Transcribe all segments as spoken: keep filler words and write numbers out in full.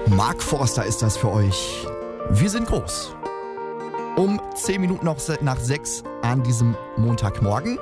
Mark Forster ist das für euch. Wir sind groß. Um zehn Minuten noch nach sechs an diesem Montagmorgen.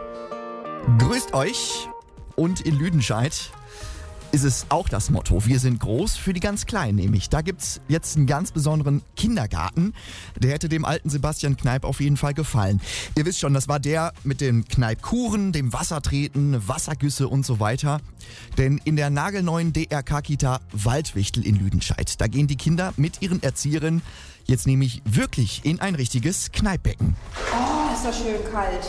Grüßt euch. Und in Lüdenscheid ist es auch das Motto. Wir sind groß für die ganz Kleinen nämlich. Da gibt's jetzt einen ganz besonderen Kindergarten. Der hätte dem alten Sebastian Kneipp auf jeden Fall gefallen. Ihr wisst schon, das war der mit den Kneippkuren, dem Wassertreten, Wassergüsse und so weiter. Denn in der nagelneuen D R K-Kita Waldwichtel in Lüdenscheid, da gehen die Kinder mit ihren Erzieherinnen jetzt nämlich wirklich in ein richtiges Kneippbecken. Oh, ist das schön kalt.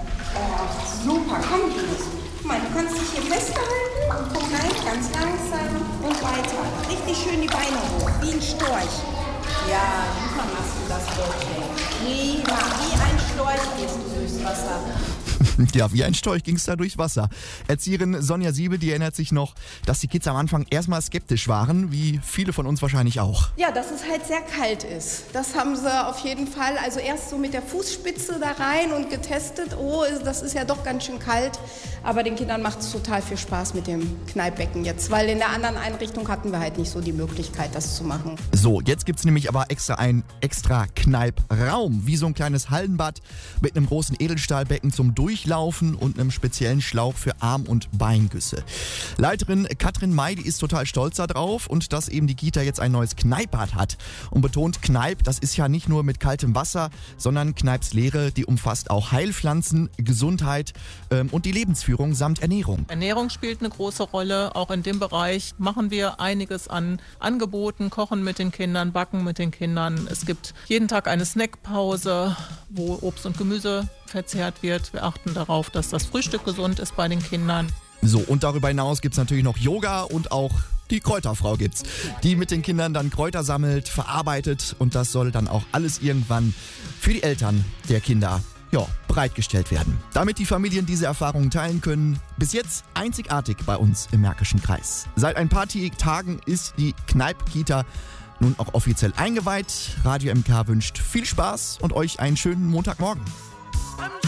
Oh, super, komm, Ines. Guck mal, du kannst dich hier festhalten und komm rein, ganz langsam und weiter. Richtig schön die Beine hoch, wie ein Storch. Ja, super machst du das, Mädchen. Prima, wie ein Storch gehst du durchs Wasser. Ja, wie ein Storch ging es da durchs Wasser. Erzieherin Sonja Siebe, die erinnert sich noch, dass die Kids am Anfang erstmal skeptisch waren, wie viele von uns wahrscheinlich auch. Ja, dass es halt sehr kalt ist. Das haben sie auf jeden Fall, also erst so mit der Fußspitze da rein und getestet. Oh, das ist ja doch ganz schön kalt. Aber den Kindern macht es total viel Spaß mit dem Kneippbecken jetzt, weil in der anderen Einrichtung hatten wir halt nicht so die Möglichkeit, das zu machen. So, jetzt gibt's nämlich aber extra einen extra Kneippraum, wie so ein kleines Hallenbad mit einem großen Edelstahlbecken zum Durchlaufen und einem speziellen Schlauch für Arm- und Beingüsse. Leiterin Katrin May, die ist total stolz darauf und dass eben die Kita jetzt ein neues Kneippbad hat und betont, Kneipp, das ist ja nicht nur mit kaltem Wasser, sondern Kneips Lehre, die umfasst auch Heilpflanzen, Gesundheit ähm, und die Lebensführung samt Ernährung. Ernährung spielt eine große Rolle. Auch in dem Bereich machen wir einiges an Angeboten, kochen mit den Kindern, backen mit den Kindern. Es gibt jeden Tag eine Snackpause, wo Obst und Gemüse verzehrt wird. Wir achten darauf, dass das Frühstück gesund ist bei den Kindern. So, und darüber hinaus gibt's natürlich noch Yoga und auch die Kräuterfrau gibt's, die mit den Kindern dann Kräuter sammelt, verarbeitet und das soll dann auch alles irgendwann für die Eltern der Kinder ja, bereitgestellt werden. Damit die Familien diese Erfahrungen teilen können, bis jetzt einzigartig bei uns im Märkischen Kreis. Seit ein paar Tagen ist die Kneipp-Kita nun auch offiziell eingeweiht. Radio M K wünscht viel Spaß und euch einen schönen Montagmorgen.